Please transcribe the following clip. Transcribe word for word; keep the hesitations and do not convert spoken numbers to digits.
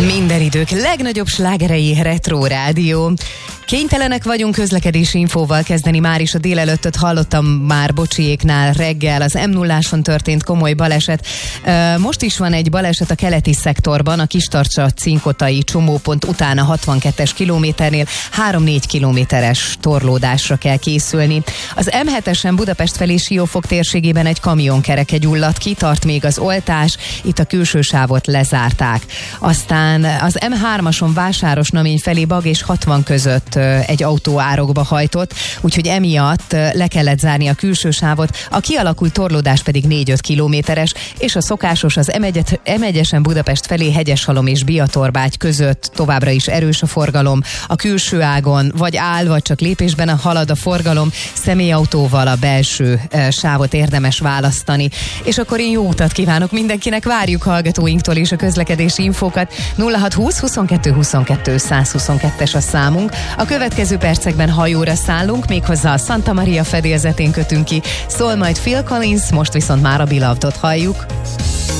Minden idők legnagyobb slágerei Retro Rádió. Kénytelenek vagyunk közlekedési infóval kezdeni, már is a délelőttöt hallottam már Bocsiéknál reggel, az em nulláson történt komoly baleset. Most is van egy baleset a keleti szektorban, a Kistarcsa-Cinkotai csomópont után a hatvankettes kilométernél három-négy kilométeres torlódásra kell készülni. Az em hetesen Budapest felé Siófok térségében egy kamionkereke gyulladt ki, tart még az oltás, itt a külső sávot lezárták. Aztán az em hármason Vásárosnamény felé Bag és hatvan között egy autó árokba hajtott, úgyhogy emiatt le kellett zárni a külső sávot, a kialakult torlódás pedig négy-öt kilométeres, és a szokásos az em egyesen Budapest felé Hegyeshalom és Biatorbágy között továbbra is erős a forgalom, a külső ágon vagy áll, vagy csak lépésben halad a forgalom, személyautóval a belső sávot érdemes választani. És akkor én jó utat kívánok mindenkinek, várjuk hallgatóinktól is a közlekedési infókat. nulla hat húsz huszonkettő huszonkettő száz huszonkettes a számunk. A következő percekben hajóra szállunk, méghozzá a Santa Maria fedélzetén kötünk ki. Szól majd Phil Collins, most viszont már a Belovedot halljuk.